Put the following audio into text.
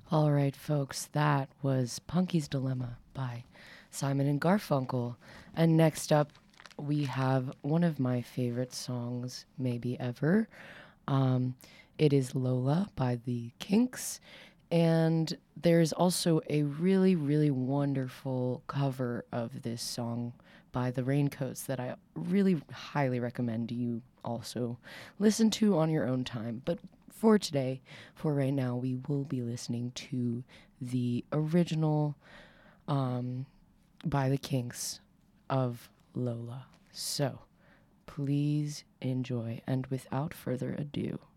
All right, folks, that was Punky's Dilemma by Simon and Garfunkel. And next up, we have one of my favorite songs, maybe ever. Um, it is Lola by the Kinks. And there's also a really, really wonderful cover of this song by the Raincoats that I really highly recommend you also listen to on your own time. But for today, for right now, we will be listening to the original by the Kinks of Lola. So please enjoy, and without further ado,